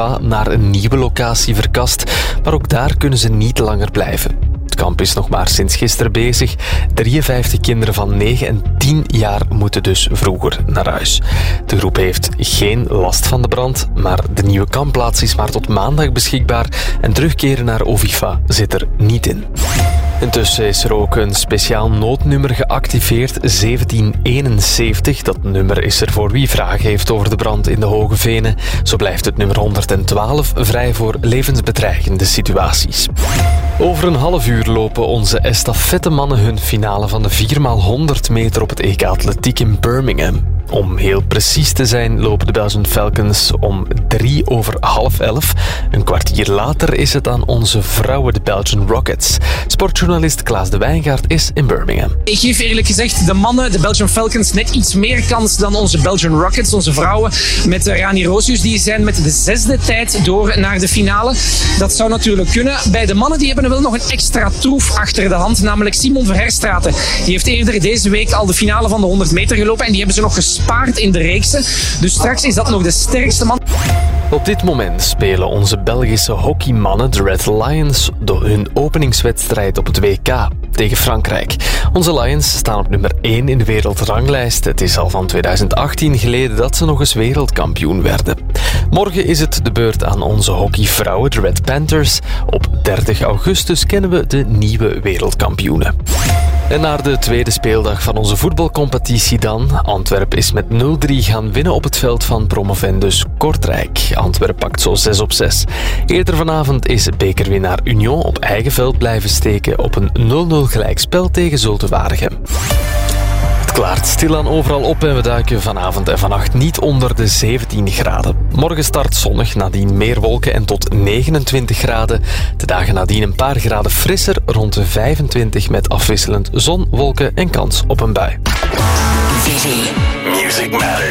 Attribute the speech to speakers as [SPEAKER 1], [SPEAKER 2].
[SPEAKER 1] Ovifa naar een nieuwe locatie verkast, maar ook daar kunnen ze niet langer blijven. Het kamp is nog maar sinds gisteren bezig. 53 kinderen van 9 en 10 jaar moeten dus vroeger naar huis. De groep heeft geen last van de brand, maar de nieuwe kampplaats is maar tot maandag beschikbaar en terugkeren naar Ovifa zit er niet in. Intussen is er ook een speciaal noodnummer geactiveerd, 1771. Dat nummer is er voor wie vragen heeft over de brand in de Hoge Venen. Zo blijft het nummer 112 vrij voor levensbedreigende situaties. Over een half uur lopen onze estafettemannen hun finale van de 4x100 meter op het EK Atletiek in Birmingham. Om heel precies te zijn lopen de Belgian Falcons om 11:03. Een kwartier later is het aan onze vrouwen, de Belgian Rockets. Sportjournalist Klaas de Wijngaard is in Birmingham.
[SPEAKER 2] Ik geef eerlijk gezegd de mannen, de Belgian Falcons, net iets meer kans dan onze Belgian Rockets, onze vrouwen. Met Rani Roosius, die zijn met de 6e tijd door naar de finale. Dat zou natuurlijk kunnen. Bij de mannen die hebben wel nog een extra troef achter de hand, namelijk Simon Verherstraten. Die heeft eerder deze week al de finale van de 100 meter gelopen en die hebben ze nog gespaard in de reeksen. Dus straks is dat nog de sterkste man.
[SPEAKER 1] Op dit moment spelen onze Belgische hockeymannen, de Red Lions, hun openingswedstrijd op het WK tegen Frankrijk. Onze Lions staan op nummer 1 in de wereldranglijst. Het is al van 2018 geleden dat ze nog eens wereldkampioen werden. Morgen is het de beurt aan onze hockeyvrouwen, de Red Panthers. Op 30 augustus kennen we de nieuwe wereldkampioenen. En naar de tweede speeldag van onze voetbalcompetitie dan. Antwerpen is met 0-3 gaan winnen op het veld van promovendus Kortrijk. Antwerpen pakt zo 6-6. Eerder vanavond is bekerwinnaar Union op eigen veld blijven steken op een 0-0 gelijkspel tegen Zulte Waregem. Het klaart stilaan overal op en we duiken vanavond en vannacht niet onder de 17 graden. Morgen start zonnig, nadien meer wolken en tot 29 graden. De dagen nadien een paar graden frisser, rond de 25 met afwisselend zon, wolken en kans op een bui.
[SPEAKER 3] Music Matters.